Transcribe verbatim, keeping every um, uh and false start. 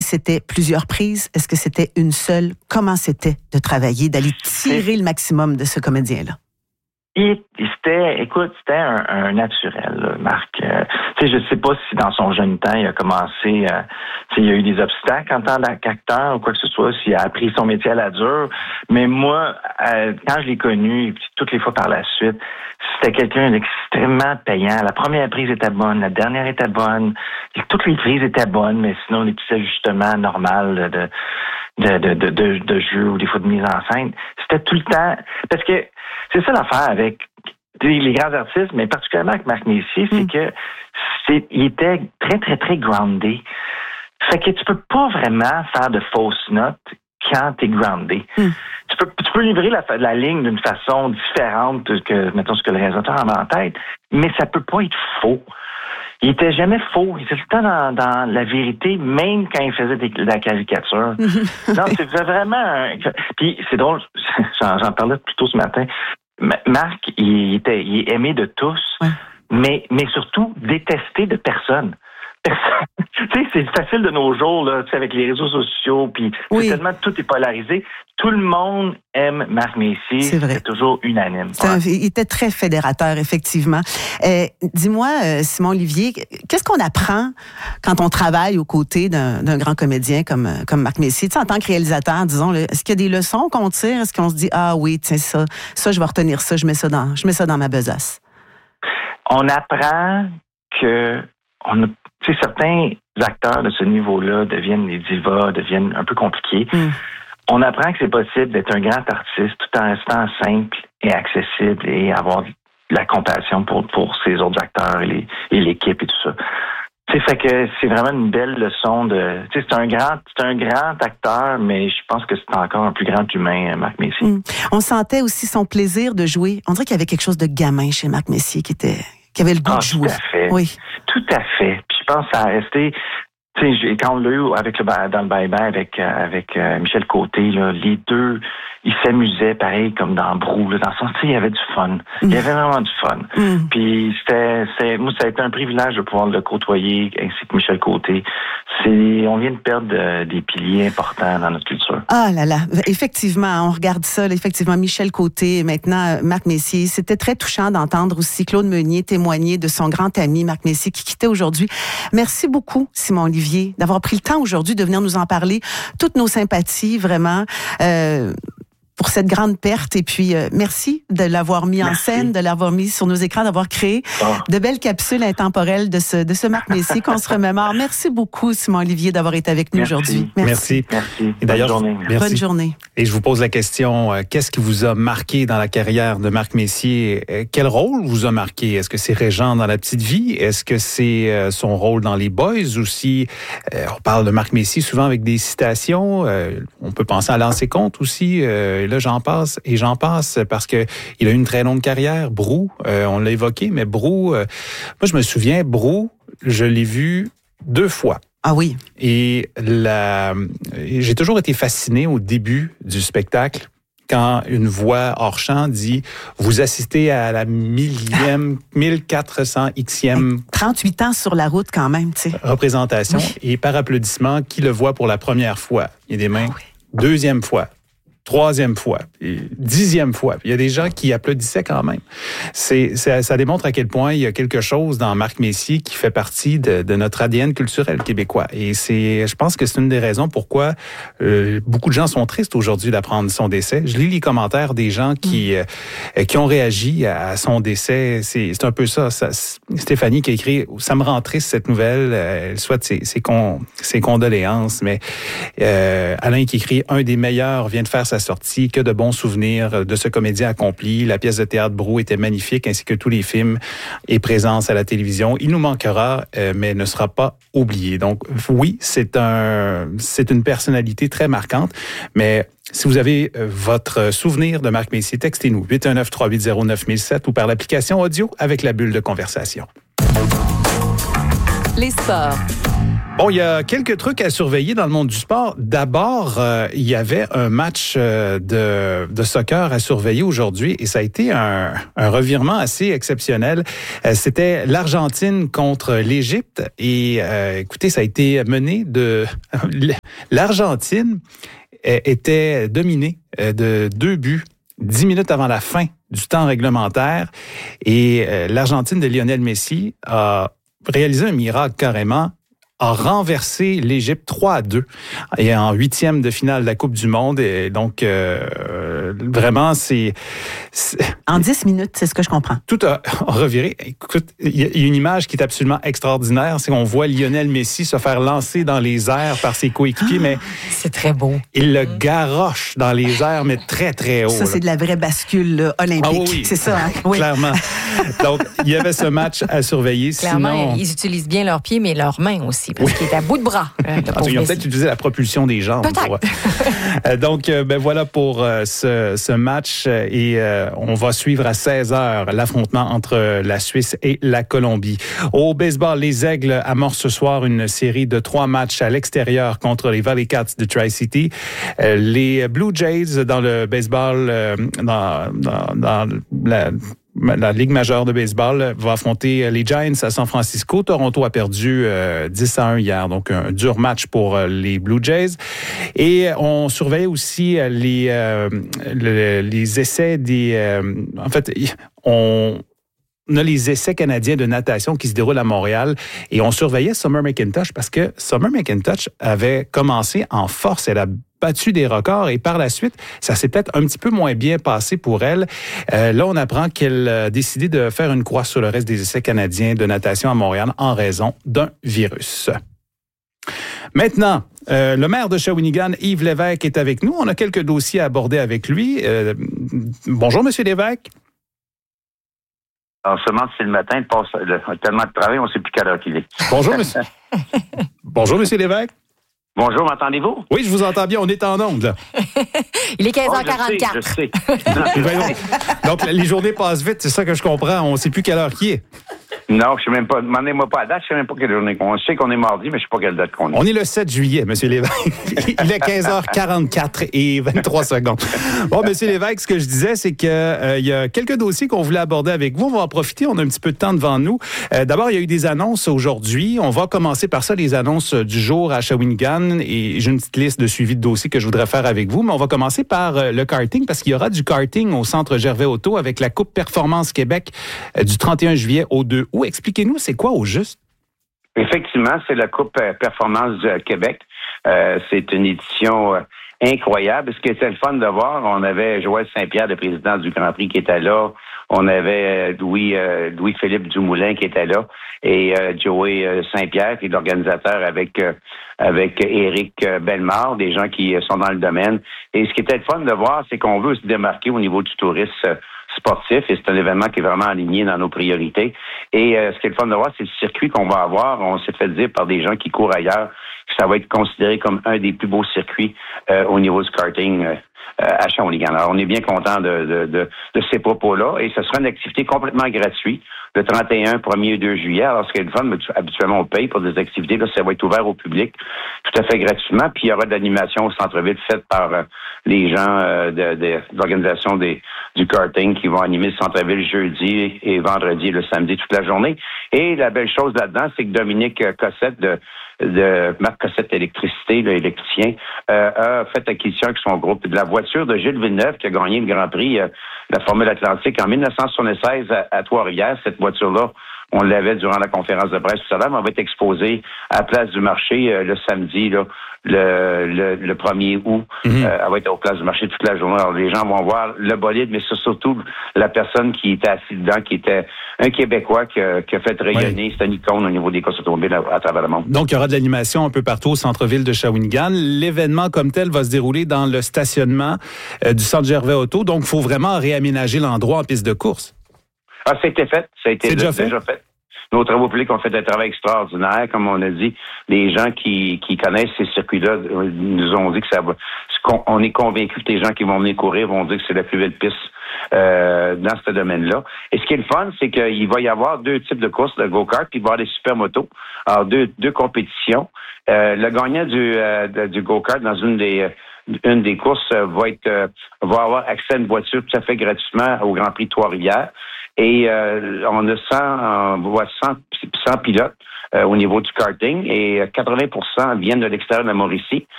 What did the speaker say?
c'était plusieurs prises? Est-ce que c'était une seule? Comment c'était de travailler, d'aller tirer le maximum de ce comédien-là? Et c'était, écoute, c'était un, un naturel, là, Marc. Euh, tu sais, je sais pas si dans son jeune temps, il a commencé, euh, tu sais, il y a eu des obstacles en tant qu'acteur ou quoi que ce soit, s'il a appris son métier à la dure. Mais moi, euh, quand je l'ai connu, et puis toutes les fois par la suite, c'était quelqu'un d'extrêmement payant. La première prise était bonne, la dernière était bonne, toutes les prises étaient bonnes, mais sinon les petits ajustements normaux de de de de, de, de jeu ou des fois de mise en scène, c'était tout le temps, parce que c'est ça l'affaire avec les grands artistes, mais particulièrement avec Marc Messier, c'est mm. que c'est, il était très, très, très groundé. Fait que tu peux pas vraiment faire de fausses notes quand t'es groundé. Mm. Tu peux, tu peux livrer la, la ligne d'une façon différente que, mettons, ce que le réalisateur a en tête, mais ça peut pas être faux. Il était jamais faux. Il était tout le temps dans, dans la vérité, même quand il faisait des, de la caricature. Non, c'est vraiment... Un... Puis c'est drôle, j'en, j'en parlais plus tôt ce matin. Marc, il était il est aimé de tous, ouais. mais, mais surtout détesté de personne. Personne. Tu sais, c'est facile de nos jours, là, tu sais, avec les réseaux sociaux, puis oui. tellement tout est polarisé. Tout le monde aime Marc Messier. C'est vrai. C'est toujours unanime. C'est un, il était très fédérateur, effectivement. Euh, dis-moi, euh, Simon Olivier, qu'est-ce qu'on apprend quand on travaille aux côtés d'un, d'un grand comédien comme, comme Marc Messier? Tu sais, en tant que réalisateur, disons, là, est-ce qu'il y a des leçons qu'on tire? Est-ce qu'on se dit, ah oui, tiens, ça, ça, je vais retenir ça, je mets ça dans, je mets ça dans ma besace? On apprend que on a Tu sais, certains acteurs de ce niveau-là deviennent des divas, deviennent un peu compliqués. Mm. On apprend que c'est possible d'être un grand artiste tout en restant simple et accessible et avoir de la compassion pour, pour ses autres acteurs et, les, et l'équipe et tout ça. Tu sais, fait que c'est vraiment une belle leçon de... Tu sais, c'est un grand, c'est un grand acteur, mais je pense que c'est encore un plus grand humain, Marc Messier. Mm. On sentait aussi son plaisir de jouer. On dirait qu'il y avait quelque chose de gamin chez Marc Messier qui était... qui avait le goût ah, de jouer. Tout à fait. Oui. Tout à fait. Puis je pense que ça a resté... Tu sais, quand on l'a eu avec le, dans le bye-bye avec, avec euh, Michel Côté, là, les deux, ils s'amusaient pareil comme dans Brou. Là, dans le sens, tu sais, il y avait du fun. Mm. Il y avait vraiment du fun. Mm. Puis c'était, c'est, moi, ça a été un privilège de pouvoir le côtoyer, ainsi que Michel Côté. C'est, on vient de perdre euh, des piliers importants dans notre culture. Ah là là, effectivement, on regarde ça, là, effectivement, Michel Côté, maintenant Marc Messier. C'était très touchant d'entendre aussi Claude Meunier témoigner de son grand ami Marc Messier qui quittait aujourd'hui. Merci beaucoup, Simon Olivier, d'avoir pris le temps aujourd'hui de venir nous en parler. Toutes nos sympathies, vraiment. Euh, pour cette grande perte. Et puis, euh, merci de l'avoir mis merci. en scène, de l'avoir mis sur nos écrans, d'avoir créé oh. de belles capsules intemporelles de ce, de ce Marc Messier qu'on se remémore. Merci beaucoup, Simon Olivier, d'avoir été avec nous merci. aujourd'hui. Merci. Merci. merci. Et d'ailleurs, bonne journée. Merci. Bonne journée. Et je vous pose la question, euh, qu'est-ce qui vous a marqué dans la carrière de Marc Messier? Euh, quel rôle vous a marqué? Est-ce que c'est Régent dans La Petite Vie? Est-ce que c'est euh, son rôle dans Les Boys aussi? Euh, on parle de Marc Messier souvent avec des citations. Euh, on peut penser à Lancer Compte aussi. Euh, là, j'en passe. Et j'en passe parce que il a eu une très longue carrière. Brou, euh, on l'a évoqué, mais Brou, euh, moi je me souviens, Brou, je l'ai vu deux fois. Ah oui. Et la, j'ai toujours été fasciné au début du spectacle quand une voix hors champ dit « Vous assistez à la millième, mille quatre cents Xème... » trente-huit ans sur la route quand même, tu sais. Représentation. Oui. Et par applaudissement, qui le voit pour la première fois? Il y a des mains. Ah oui. Deuxième fois. Troisième fois, dixième fois. Il y a des gens qui applaudissaient quand même. C'est, ça, ça démontre à quel point il y a quelque chose dans Marc Messier qui fait partie de, de notre A D N culturel québécois. Et c'est, je pense que c'est une des raisons pourquoi euh, beaucoup de gens sont tristes aujourd'hui d'apprendre son décès. Je lis les commentaires des gens qui euh, qui ont réagi à son décès. C'est, c'est un peu ça, ça. Stéphanie qui a écrit « Ça me rend triste cette nouvelle. Elle souhaite ses, ses, con, ses condoléances. » Mais euh, Alain qui écrit « Un des meilleurs vient de faire sa sortie, que de bons souvenirs de ce comédien accompli. La pièce de théâtre Brou était magnifique, ainsi que tous les films et présences à la télévision. Il nous manquera, euh, mais ne sera pas oublié. Donc oui, c'est un, c'est une personnalité très marquante, mais si vous avez euh, votre souvenir de Marc Messier, textez-nous huit un neuf, trois huit zéro, neuf mille sept ou par l'application audio avec la bulle de conversation. Les sports. Bon, il y a quelques trucs à surveiller dans le monde du sport. D'abord, euh, il y avait un match euh, de, de soccer à surveiller aujourd'hui et ça a été un, un revirement assez exceptionnel. Euh, c'était l'Argentine contre l'Égypte et euh, écoutez, ça a été mené de... L'Argentine était dominée de deux buts dix minutes avant la fin du temps réglementaire. Et l'Argentine de Lionel Messi a réalisé un miracle carrément, a renversé l'Égypte trois à deux et en huitième de finale de la Coupe du Monde. Et donc, euh, vraiment, c'est, c'est... En dix minutes, c'est ce que je comprends. Tout a reviré. Écoute, il y a une image qui est absolument extraordinaire. C'est qu'on voit Lionel Messi se faire lancer dans les airs par ses coéquipiers, ah, mais... C'est très beau. Il le garoche dans les airs, mais très, très haut. Ça, là. C'est de la vraie bascule là, olympique. Ah, oui, c'est ça, hein? Oui. Clairement. Donc, il y avait ce match à surveiller. Clairement, Sinon... ils utilisent bien leurs pieds, mais leurs mains aussi, parce oui. qu'il est à bout de bras. Euh, ils ont peut-être utilisé la propulsion des jambes. Peut-être. Donc, ben voilà pour euh, ce, ce match. Et euh, on va suivre à seize heures l'affrontement entre la Suisse et la Colombie. Au baseball, les Aigles amorcent ce soir une série de trois matchs à l'extérieur contre les Valley Cats de Tri-City. Euh, les Blue Jays dans le baseball, euh, dans, dans, dans la... La Ligue majeure de baseball va affronter les Giants à San Francisco. Toronto a perdu euh, dix à un hier, donc un dur match pour euh, les Blue Jays. Et on surveille aussi les, euh, le, les essais des... Euh, en fait, on... On a les essais canadiens de natation qui se déroulent à Montréal et on surveillait Summer McIntosh parce que Summer McIntosh avait commencé en force. Elle a battu des records et par la suite, ça s'est peut-être un petit peu moins bien passé pour elle. Euh, là, on apprend qu'elle a décidé de faire une croix sur le reste des essais canadiens de natation à Montréal en raison d'un virus. Maintenant, euh, le maire de Shawinigan, Yves Lévesque, est avec nous. On a quelques dossiers à aborder avec lui. Euh, bonjour, Monsieur Lévesque. On se demande si le matin, il passe le, tellement de travail, on ne sait plus quelle heure qu'il est. Bonjour, monsieur. Bonjour, monsieur Lévesque. Bonjour, m'entendez-vous? Oui, je vous entends bien. On est en onde, là. Il est quinze heures quarante-quatre. Oh, je sais, je sais. Donc, les journées passent vite, c'est ça que je comprends. On ne sait plus quelle heure qui est. Non, je ne sais même pas. Demandez-moi pas la date, je ne sais même pas quelle journée qu'on est. Je sais qu'on est mardi, mais je ne sais pas quelle date qu'on est. On est le sept juillet, M. Lévesque. Il est quinze heures quarante-quatre et vingt-trois secondes. Bon, M. Lévesque, ce que je disais, c'est qu'il euh, y a quelques dossiers qu'on voulait aborder avec vous. On va en profiter, on a un petit peu de temps devant nous. Euh, d'abord, il y a eu des annonces aujourd'hui. On va commencer par ça, les annonces du jour à Shawinigan. Et j'ai une petite liste de suivi de dossiers que je voudrais faire avec vous. Mais on va commencer par euh, le karting, parce qu'il y aura du karting au Centre Gervais Auto avec la Coupe Performance Québec euh, du trente et un juillet au deux août. Expliquez-nous, c'est quoi au juste? Effectivement, c'est la Coupe Performance du Québec. Euh, c'est une édition euh, incroyable. Ce qui était le fun de voir, on avait Joël Saint-Pierre, le président du Grand Prix, qui était là. On avait Louis, euh, Louis-Philippe Dumoulin qui était là. Et euh, Joey euh, Saint-Pierre, qui est l'organisateur avec euh, avec Éric Bellemare, des gens qui sont dans le domaine. Et ce qui était le fun de voir, c'est qu'on veut se démarquer au niveau du tourisme euh, sportif, et c'est un événement qui est vraiment aligné dans nos priorités. Et euh, ce qui est le fun de voir, c'est le circuit qu'on va avoir. On s'est fait dire par des gens qui courent ailleurs que ça va être considéré comme un des plus beaux circuits euh, au niveau du karting euh, à Shawinigan. Alors, on est bien content de, de, de, de ces propos-là, et ce sera une activité complètement gratuite le trente et un, premier et deux juillet. Alors, ce qui est le fun, habituellement, on paye pour des activités. Là, ça va être ouvert au public tout à fait gratuitement. Puis, il y aura de l'animation au centre-ville faite par euh, les gens euh, de, de, de l'organisation des, du karting qui vont animer le centre-ville jeudi et vendredi et le samedi toute la journée. Et la belle chose là-dedans, c'est que Dominique Cossette de de Marc Cossette Électricité, l'électricien, euh, a fait acquisition avec son groupe de la voiture de Gilles Villeneuve qui a gagné le Grand Prix euh, de la Formule Atlantique en dix-neuf cent soixante-seize à, à Trois-Rivières. Cette voiture-là, on l'avait durant la conférence de presse tout à l'heure, mais on va être exposée à la place du marché euh, le samedi, là, le, le, le premier août. Mm-hmm. Euh, elle va être au place du marché toute la journée. Alors, les gens vont voir le bolide, mais c'est surtout la personne qui était assise dedans, qui était un Québécois qui a, qui a fait rayonner. Oui. C'est une icône au niveau des courses automobiles à, à travers le monde. Donc, il y aura de l'animation un peu partout au centre-ville de Shawinigan. L'événement comme tel va se dérouler dans le stationnement euh, du Centre Gervais Auto. Donc, il faut vraiment réaménager l'endroit en piste de course. Ah, ça a été fait. Ça a été C'est déjà fait. déjà fait. Nos travaux publics ont fait un travail extraordinaire, comme on a dit. Les gens qui, qui connaissent ces circuits-là nous ont dit que ça va. On est convaincus que les gens qui vont venir courir vont dire que c'est la plus belle piste euh, dans ce domaine-là. Et ce qui est le fun, c'est qu'il va y avoir deux types de courses de go-kart, puis il va y avoir des supermotos. Alors, deux, deux compétitions. Euh, le gagnant du, euh, du go-kart dans une des une des courses euh, va être euh, va avoir accès à une voiture tout à fait gratuitement au Grand Prix de Trois-Rivières. Et euh, on a cent, on voit cent, cent pilotes euh, au niveau du karting, et quatre-vingts pour cent viennent de l'extérieur de la Mauricie.